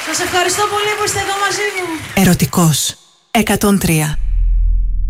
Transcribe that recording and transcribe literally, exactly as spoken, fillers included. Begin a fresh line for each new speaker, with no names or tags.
Σας ευχαριστώ πολύ που είστε εδώ μαζί μου.
Ερωτικός εκατόν τρία.